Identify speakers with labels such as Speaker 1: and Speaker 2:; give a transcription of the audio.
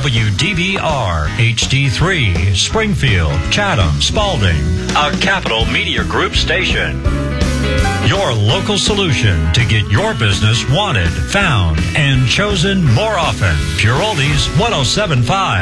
Speaker 1: WDVR HD3, Springfield, Chatham, Spalding, a Capital Media Group station. Your local solution to get your business wanted, found, and chosen more often. Pure Oldies 107.5.